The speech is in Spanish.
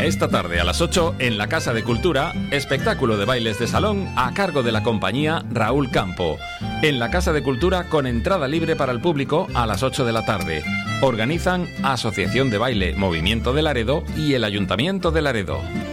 Esta tarde a las 8 en la Casa de Cultura, espectáculo de bailes de salón a cargo de la compañía Raúl Campo. En la Casa de Cultura con entrada libre para el público a las 8 de la tarde. Organizan Asociación de Baile Movimiento de Laredo y el Ayuntamiento de Laredo.